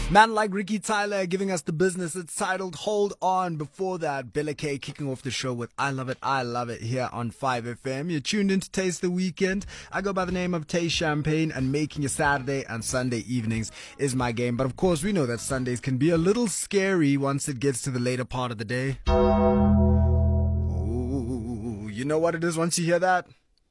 Man like Ricky Tyler giving us the business. It's titled Hold On. Before that, Bella K kicking off the show with I Love It here on 5FM. You're tuned in to Taste the Weekend. I go by the name of Tay Champagne, and making your Saturday and Sunday evenings is my game. But of course, we know that Sundays can be a little scary once it gets to the later part of the day. Ooh, you know what it is once you hear that?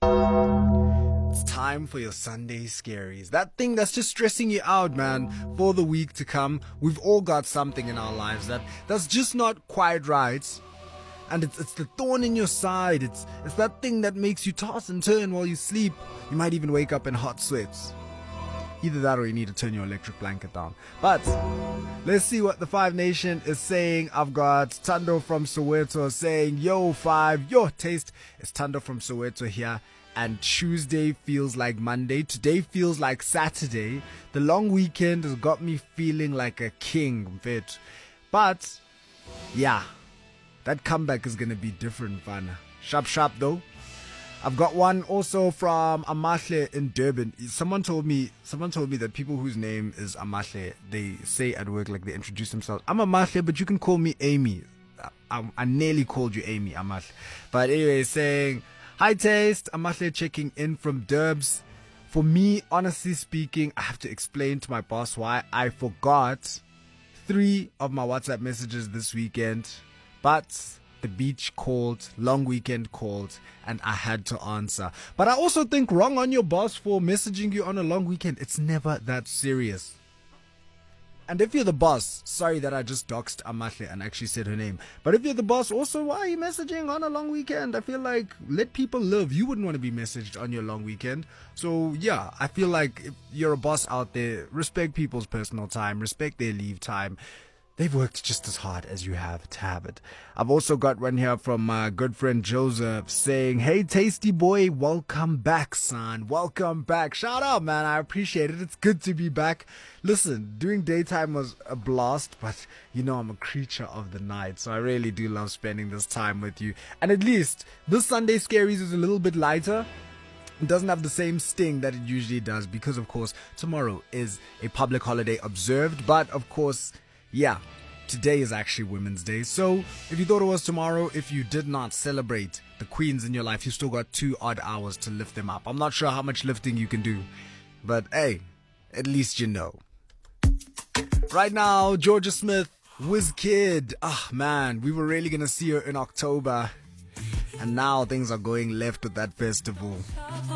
It's time for your Sunday scaries. That thing that's just stressing you out, man, for the week to come. We've all got something in our lives that's just not quite right. And it's the thorn in your side. It's that thing that makes you toss and turn while you sleep. You might even wake up in hot sweats. Either that or you need to turn your electric blanket down. But let's see what the Five Nation is saying. I've got Tando from Soweto saying, yo, Five, your taste. It's Tando from Soweto here. And Tuesday feels like Monday. Today feels like Saturday. The long weekend has got me feeling like a king, fit. But, yeah, that comeback is going to be different, fun. Sharp though. I've got one also from Amahle in Durban. Someone told me that people whose name is Amahle, they say at work, like they introduce themselves. I'm Amahle, but you can call me Amy. I nearly called you Amy, Amahle. But anyway, saying, hi Taste, Amahle checking in from Durbs. For me, honestly speaking, I have to explain to my boss why I forgot 3 of my WhatsApp messages this weekend. But the beach called, long weekend called, and I had to answer. But I also think wrong on your boss for messaging you on a long weekend. It's never that serious. And if you're the boss, sorry that I just doxed Amahle and actually said her name. But if you're the boss, also, why are you messaging on a long weekend? I feel like, let people live. You wouldn't want to be messaged on your long weekend. So, yeah, I feel like if you're a boss out there, respect people's personal time, respect their leave time. They've worked just as hard as you have to have it. I've also got one here from my good friend Joseph saying, hey, Tasty Boy, welcome back, son. Welcome back. Shout out, man. I appreciate it. It's good to be back. Listen, doing daytime was a blast, but you know I'm a creature of the night, so I really do love spending this time with you. And at least this Sunday Scaries is a little bit lighter. It doesn't have the same sting that it usually does because, of course, tomorrow is a public holiday observed. But, of course, yeah, today is actually Women's Day. So if you thought it was tomorrow, if you did not celebrate the queens in your life, you still got 2 odd hours to lift them up. I'm not sure how much lifting you can do, but hey, at least you know. Right now, Georgia Smith, Wizkid. Ah, man, we were really going to see her in October. And now things are going left with that festival.